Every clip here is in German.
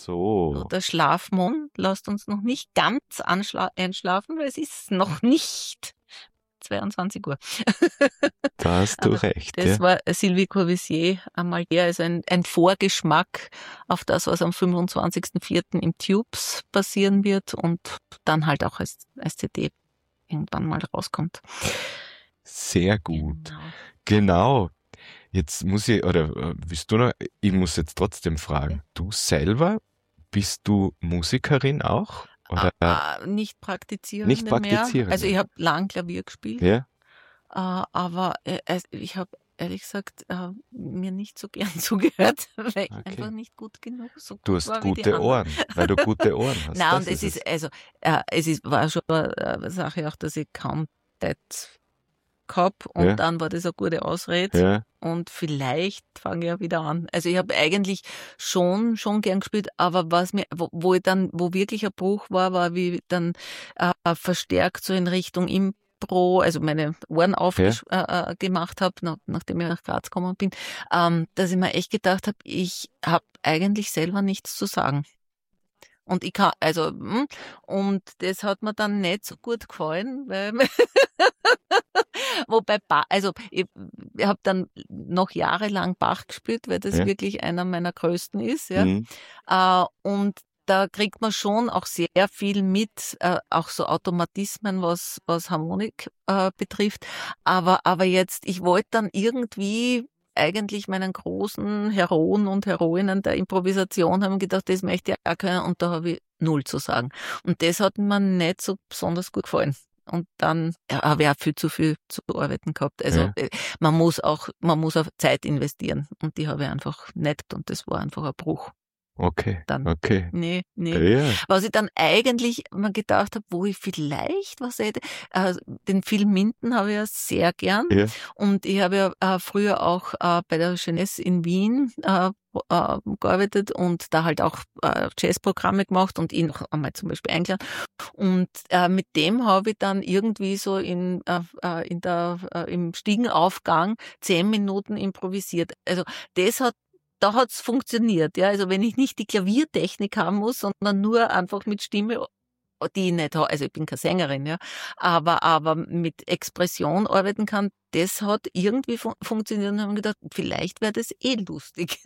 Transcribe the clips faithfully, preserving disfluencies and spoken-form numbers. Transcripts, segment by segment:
so. Der Schlafmond lässt uns noch nicht ganz anschla- einschlafen, weil es ist noch nicht zweiundzwanzig Uhr. Da hast du Aber recht. das Ja. war Sylvie Courvoisier einmal der, also ein, ein Vorgeschmack auf das, was am fünfundzwanzigsten vierten im Tubes passieren wird und dann halt auch als, als C D irgendwann mal rauskommt. Sehr gut. Genau. Genau. Jetzt muss ich, oder äh, willst du noch, ich muss jetzt trotzdem fragen, du selber, bist du Musikerin auch? Oder Ah, nicht praktizierende nicht praktizierende? mehr. Also ich habe lang Klavier gespielt, Ja? äh, aber äh, also ich habe ehrlich gesagt äh, mir nicht so gern zugehört, weil ich Okay. einfach nicht gut genug so gut Du hast war wie die gute anderen. Ohren, weil du gute Ohren hast. Nein, Das und es ist ist, also, äh, es ist, war schon eine Sache auch, dass ich kaum Zeit gehabt und Ja. dann war das eine gute Ausrede Ja, und vielleicht fange ich ja wieder an. Also ich habe eigentlich schon, schon gern gespielt, aber was mir, wo, wo ich dann, wo wirklich ein Bruch war, war, wie ich dann äh, verstärkt so in Richtung Impro, also meine Ohren aufgemacht äh, äh, gemacht habe, nach, nachdem ich nach Graz gekommen bin, ähm, dass ich mir echt gedacht habe, ich habe eigentlich selber nichts zu sagen. Und ich kann, also, hm, und das hat mir dann nicht so gut gefallen, weil, wobei, Bach, also, ich, ich habe dann noch jahrelang Bach gespielt, weil das Ja. wirklich einer meiner größten ist, ja. mhm. Äh, und da kriegt man schon auch sehr viel mit, äh, auch so Automatismen, was, was Harmonik äh, betrifft. Aber, aber jetzt, ich wollte dann irgendwie eigentlich meinen großen Heroen und Heroinnen der Improvisation haben gedacht, das möchte ich auch können und da habe ich null zu sagen. Und das hat mir nicht so besonders gut gefallen. Und dann ja, habe ich auch viel zu viel zu arbeiten gehabt. Also Ja. äh, man muss auch, man muss auch Zeit investieren. Und die habe ich einfach nicht und das war einfach ein Bruch. Okay, Dann. okay. Nee, nee. Ja, Was ich dann eigentlich mir gedacht habe, wo ich vielleicht was hätte, äh, den Film Minden habe ich ja sehr gern. ja. Und ich habe ja äh, früher auch äh, bei der Jeunesse in Wien äh, äh, gearbeitet und da halt auch äh, Jazzprogramme gemacht und ihn noch einmal zum Beispiel eingeladen. Und äh, mit dem habe ich dann irgendwie so in, äh, äh, in der, äh, im Stiegenaufgang zehn Minuten improvisiert. Also das hat da hat's funktioniert, ja. Also wenn ich nicht die Klaviertechnik haben muss, sondern nur einfach mit Stimme, die ich nicht habe, also ich bin keine Sängerin, ja, aber, aber mit Expression arbeiten kann, das hat irgendwie fun- funktioniert und haben gedacht, vielleicht wäre das eh lustig.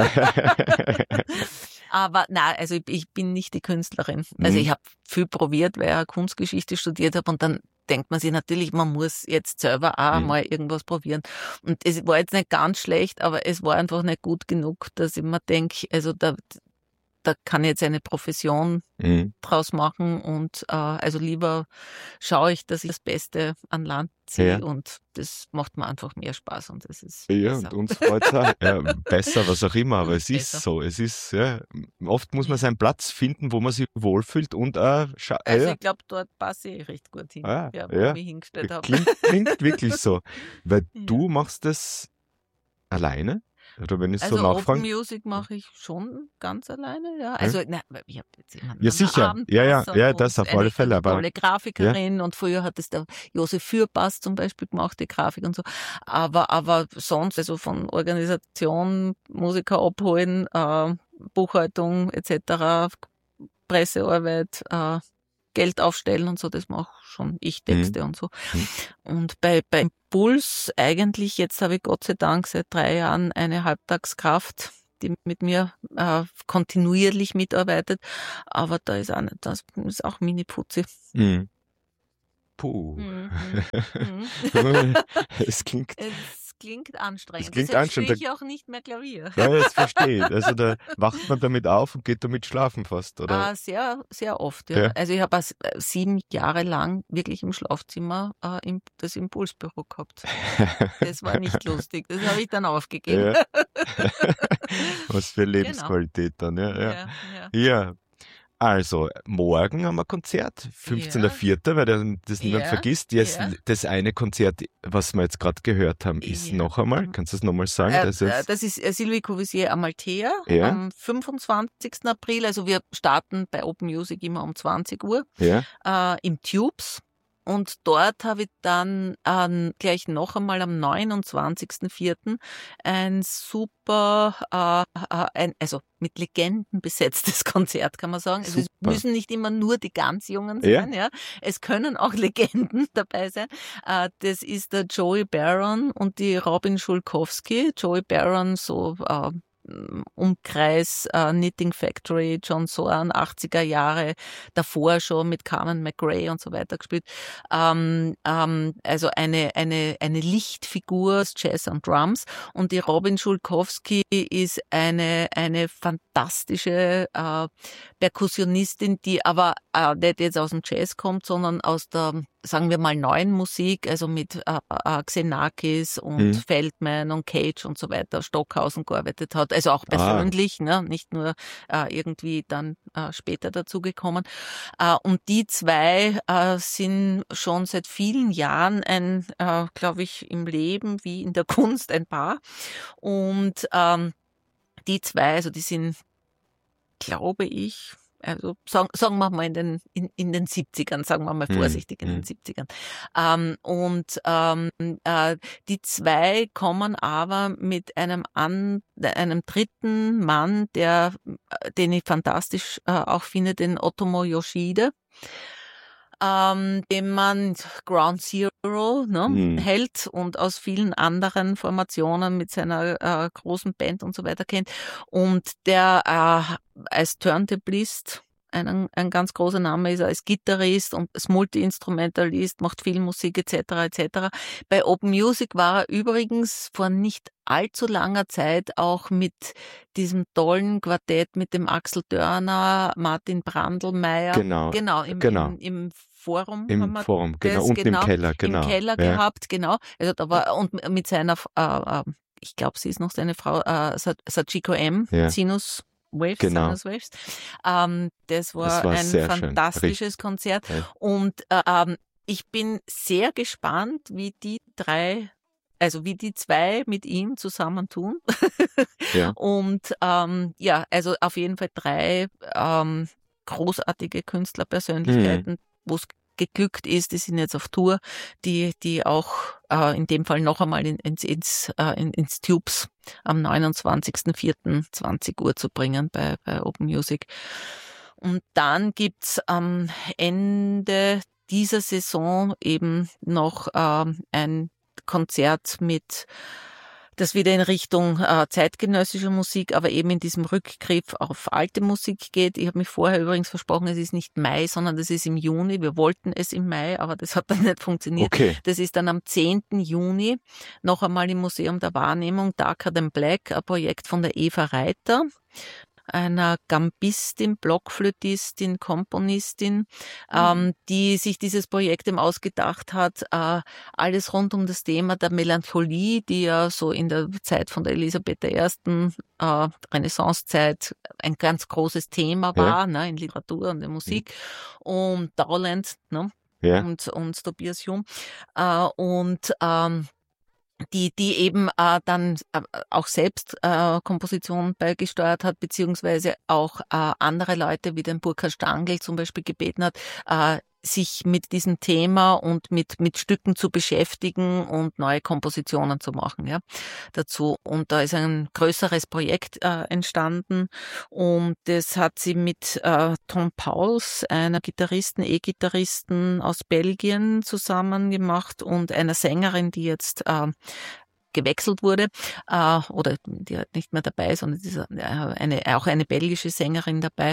Aber nein, also ich, ich bin nicht die Künstlerin. Also Mhm. ich habe viel probiert, weil ich auch Kunstgeschichte studiert habe und dann denkt man sich natürlich, man muss jetzt selber auch Mhm. mal irgendwas probieren. Und es war jetzt nicht ganz schlecht, aber es war einfach nicht gut genug, dass ich mir denke, also da, da kann ich jetzt eine Profession Mhm. draus machen und äh, also lieber schaue ich, dass ich das Beste an Land ziehe Ja. und das macht mir einfach mehr Spaß und das ist Ja, besser. und uns freut's auch. Ja, besser, was auch immer, aber Und es ist besser. so. Es ist, ja, oft muss man Ja. seinen Platz finden, wo man sich wohlfühlt und auch, scha- Also ja, ich glaube, dort passe ich recht gut hin, ah, ja, wo ja, ich mich hingestellt habe. klingt, klingt wirklich so. Weil Ja. du machst das alleine? Oder wenn ich so Also Open nachfrage? Music mache ich schon ganz alleine, ja. Ja. Also na, ich habe jetzt jemanden Ja, an der sicher. Ja, ja, Abendpassern ja, das und auf alle eine Fälle, ganz aber tolle Grafikerin und früher hat es der Josef Fürpass zum Beispiel gemacht, die Grafik und so. Aber aber sonst, also von Organisation, Musiker abholen, äh, Buchhaltung et cetera, Pressearbeit, äh, Geld aufstellen und so, das mache schon ich, Texte und so. Mhm. Und bei, bei Impuls eigentlich, jetzt habe ich Gott sei Dank seit drei Jahren eine Halbtagskraft, die mit mir äh, kontinuierlich mitarbeitet, aber da ist auch nicht, das ist auch Mini-Putzi. Mhm. Puh. Mhm. Mhm. Es klingt, Es klingt anstrengend. Es klingt Deshalb anstrengend. spiele ich auch nicht mehr Klavier. ja, das verstehe ich. Also da wacht man damit auf und geht damit schlafen fast, oder? Ah, sehr, sehr oft, ja. Ja. Also ich habe auch äh, sieben Jahre lang wirklich im Schlafzimmer äh, im, das Impulsbüro gehabt. Das war nicht lustig. Das habe ich dann aufgegeben. Ja. Was für Lebensqualität dann, ja. Ja. Ja, ja. ja. Also, morgen haben wir Konzert, fünfzehnter vierter weil das, das niemand Ja, vergisst. Jetzt, ja. Das eine Konzert, was wir jetzt gerade gehört haben, ist Ja. noch einmal, kannst du es nochmal sagen? Äh, Das äh, ist, das ist äh, Sylvie Courvoisier Amalthea Ja. am fünfundzwanzigsten April. Also wir starten bei Open Music immer um zwanzig Uhr ja, äh, im Tubes. und dort habe ich dann ähm, gleich noch einmal am neunundzwanzigsten vierten ein super, äh, äh, ein, also mit Legenden besetztes Konzert, kann man sagen. Also es Super. müssen nicht immer nur die ganz Jungen Ja. sein, ja. Es können auch Legenden dabei sein. Äh, das ist der Joey Baron und die Robin Schulkowski. Joey Baron, so äh, Umkreis, äh, Knitting Factory, John Zorn, achtziger Jahre, davor schon mit Carmen McRae und so weiter gespielt. Ähm, ähm, also eine, eine, eine Lichtfigur aus Jazz und Drums. Und die Robin Schulkowski ist eine, eine fantastische äh, Perkussionistin, die aber äh, nicht jetzt aus dem Jazz kommt, sondern aus der, sagen wir mal, neuen Musik, also mit äh, äh, Xenakis und Mhm. Feldman und Cage und so weiter, Stockhausen gearbeitet hat, also auch persönlich, ah. ne, nicht nur äh, irgendwie dann äh, später dazugekommen. Äh, und die zwei äh, sind schon seit vielen Jahren ein, äh, glaube ich, im Leben wie in der Kunst ein Paar. Und ähm, die zwei, also die sind, glaube ich, also sagen, sagen wir mal in den, in, in den siebzigern, sagen wir mal vorsichtig, hm. in den siebzigern. Ähm, und ähm, äh, die zwei kommen aber mit einem an, einem dritten Mann, der, den ich fantastisch äh, auch finde, den Otomo Yoshide, ähm, den man Ground Zero ne, hm. hält und aus vielen anderen Formationen mit seiner äh, großen Band und so weiter kennt. Und der äh, als Turntablist ein, ein ganz großer Name ist, als Gitarrist und als Multi-Instrumentalist, macht viel Musik et cetera et cetera. Bei Open Music war er übrigens vor nicht allzu langer Zeit auch mit diesem tollen Quartett mit dem Axel Dörner, Martin Brandlmeier. Genau, genau, im, genau. im, im Forum Im haben wir Forum, genau, das, unten genau, im Keller, genau. Im Keller ja. gehabt, genau. Also da war, und mit seiner, äh, ich glaube, sie ist noch seine Frau, äh, Sachiko M., ja. Sinus Waves, genau. Sinus Waves. Ähm, das war, das war ein fantastisches schön. Konzert. Ja. Und ähm, ich bin sehr gespannt, wie die drei, also wie die zwei mit ihm zusammentun. ja. Und ähm, ja, also auf jeden Fall drei ähm, großartige Künstlerpersönlichkeiten, mhm. wo es geglückt ist, die sind jetzt auf Tour, die die auch äh, in dem Fall noch einmal in, ins, ins, äh, in, ins Tubes am neunundzwanzigsten vierten zwanzig Uhr zu bringen bei, bei Open Music. Und dann gibt's am Ende dieser Saison eben noch ähm, ein Konzert mit, das wieder in Richtung äh, zeitgenössischer Musik, aber eben in diesem Rückgriff auf alte Musik geht. Ich habe mich vorher übrigens versprochen, es ist nicht Mai, sondern das ist im Juni. Wir wollten es im Mai, aber das hat dann nicht funktioniert. Okay. Das ist dann am zehnten Juni noch einmal im Museum der Wahrnehmung, Darker Than Black, ein Projekt von der Eva Reiter, einer Gambistin, Blockflötistin, Komponistin, mhm. ähm, die sich dieses Projekt eben ausgedacht hat, äh, alles rund um das Thema der Melancholie, die ja so in der Zeit von der Elisabeth der Ersten Äh, Renaissancezeit ein ganz großes Thema war, ja. ne, in Literatur und in Musik, mhm. und Dowland, ne, ja. und, und Tobias Hume, äh, und ähm, die die eben äh, dann äh, auch selbst äh, Komposition beigesteuert hat, beziehungsweise auch äh, andere Leute wie den Burkhard Stangl zum Beispiel gebeten hat, äh, sich mit diesem Thema und mit mit Stücken zu beschäftigen und neue Kompositionen zu machen, ja, dazu. Und da ist ein größeres Projekt äh, entstanden und das hat sie mit äh, Tom Pauls, einer Gitarristen, E-Gitarristen aus Belgien zusammen gemacht und einer Sängerin, die jetzt äh, gewechselt wurde, äh, oder die halt nicht mehr dabei ist, sondern es ist eine, auch eine belgische Sängerin dabei.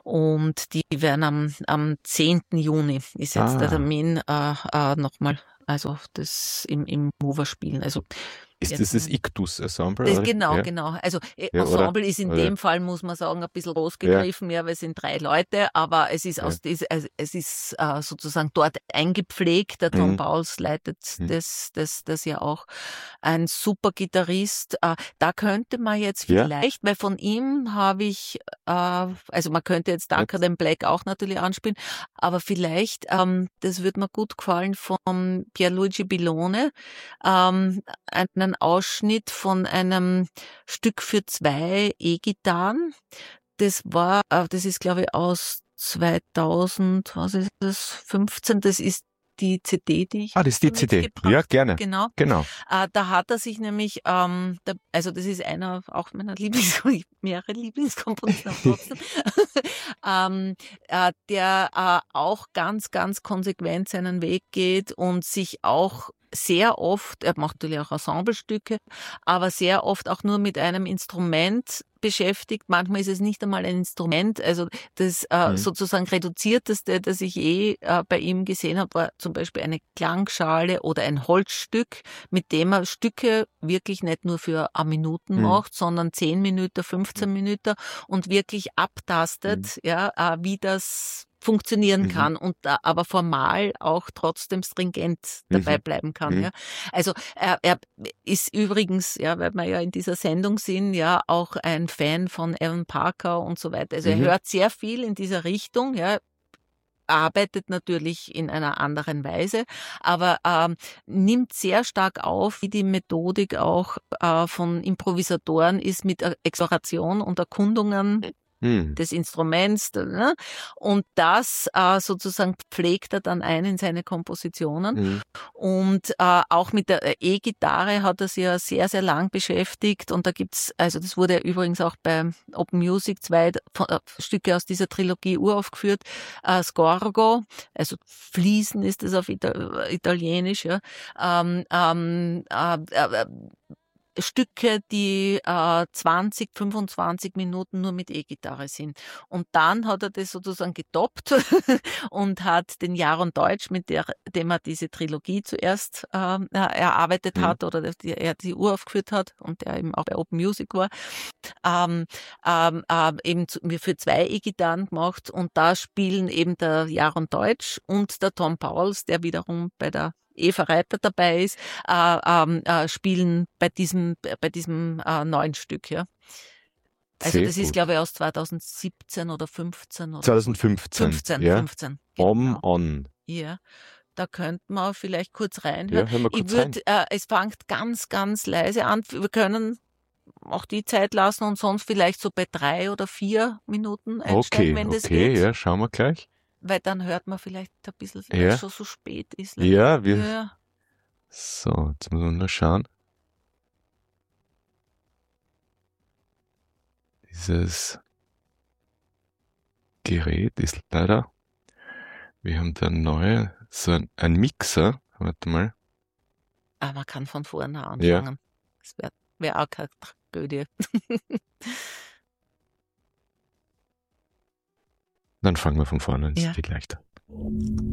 Und die werden am, am zehnten Juni ist jetzt ah. der Termin äh, äh, nochmal, also das im, im Mover spielen. Also ist das das Ictus-Ensemble? Das, genau, ja. genau. Also ja, Ensemble ist in oder, dem Fall, muss man sagen, ein bisschen großgegriffen, ja, ja, weil es sind drei Leute, aber es ist, ja. aus, es, es ist äh, sozusagen dort eingepflegt. Der Tom mhm. Pauls leitet mhm. das, das, das ja auch. Ein super Gitarrist. Äh, da könnte man jetzt vielleicht, ja. weil von ihm habe ich, äh, also man könnte jetzt Darker Than Black auch natürlich anspielen, aber vielleicht, ähm, das würde mir gut gefallen, von Pierluigi Billone, ähm, einen Ausschnitt von einem Stück für zwei E-Gitarren. Das war, das ist glaube ich aus zweitausend, was ist das, fünfzehn, das ist die C D, die ich Ah, das ist die da C D. mitgebracht Ja, gerne. Genau. Genau. Äh, da hat er sich nämlich, ähm, da, also das ist einer auch meiner Lieblings, mehrere Lieblingskomponisten aber trotzdem, ähm, äh, der äh, auch ganz, ganz konsequent seinen Weg geht und sich auch sehr oft, er macht natürlich auch Ensemblestücke, aber sehr oft auch nur mit einem Instrument beschäftigt. Manchmal ist es nicht einmal ein Instrument. Also das äh, Mhm. sozusagen reduzierteste, das ich je äh, bei ihm gesehen habe, war zum Beispiel eine Klangschale oder ein Holzstück, mit dem er Stücke wirklich nicht nur für eine Minuten Mhm. macht, sondern zehn Minuten, fünfzehn Minuten und wirklich abtastet, Mhm. ja, äh, wie das funktionieren Mhm. kann und da aber formal auch trotzdem stringent dabei Mhm. bleiben kann. Mhm. Ja. Also er, er ist übrigens, ja, weil wir ja in dieser Sendung sind, ja auch ein Fan von Alan Parker und so weiter. Also er Mhm. hört sehr viel in dieser Richtung, ja, arbeitet natürlich in einer anderen Weise, aber ähm, nimmt sehr stark auf, wie die Methodik auch äh, von Improvisatoren ist mit Exploration und Erkundungen Mhm. des Instruments, ne? Und das äh, sozusagen pflegt er dann ein in seine Kompositionen. Mhm. Und äh, auch mit der E-Gitarre hat er sich ja sehr, sehr lang beschäftigt. Und da gibt's, also das wurde ja übrigens auch bei Open Music zwei von, äh, Stücke aus dieser Trilogie uraufgeführt. Äh, Scorgo, also Fließen ist es auf Ita- Italienisch, ja. Ähm, ähm, äh, äh, Stücke, die äh, zwanzig, fünfundzwanzig Minuten nur mit E-Gitarre sind. Und dann hat er das sozusagen getoppt und hat den Jaron Deutsch, mit der, dem er diese Trilogie zuerst äh, erarbeitet Mhm. hat oder die, er die uraufgeführt hat und der eben auch bei Open Music war, ähm, ähm, äh, eben zu, für zwei E-Gitarren gemacht. Und da spielen eben der Jaron Deutsch und der Tom Pauls, der wiederum bei der Eva Reiter dabei ist, äh, ähm, äh, spielen bei diesem, bei diesem äh, neuen Stück. Ja. Also Sehr das ist, gut. glaube ich, aus zweitausendsiebzehn oder fünfzehn oder zwanzig fünfzehn. fünfzehn, Ja. fünfzehn, Om genau. On. Ja, da könnten wir vielleicht kurz reinhören. Ja, hören wir Ich kurz rein. würde, äh, es fängt ganz, ganz leise an. Wir können auch die Zeit lassen und sonst vielleicht so bei drei oder vier Minuten einsteigen, Okay, wenn das okay, geht. ja, schauen wir gleich. Weil dann hört man vielleicht ein bisschen, weil Ja. es schon so spät ist. Ja, wir. Ja. So, jetzt müssen wir nur schauen. Dieses Gerät ist leider. Wir haben da neue, so ein, ein Mixer. Warte mal. Aber man kann von vorne anfangen. Ja. Das wäre wär auch keine Tragödie. Dann fangen wir von vorne an, ist Ja. viel leichter.